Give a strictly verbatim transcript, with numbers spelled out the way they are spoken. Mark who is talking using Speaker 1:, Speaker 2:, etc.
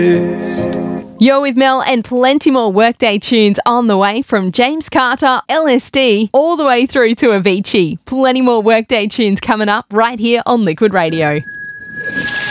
Speaker 1: You're with Mel and plenty more Workday tunes on the way from James Carter, L S D, all the way through to Avicii. Plenty more Workday tunes coming up right here on Liquid Radio.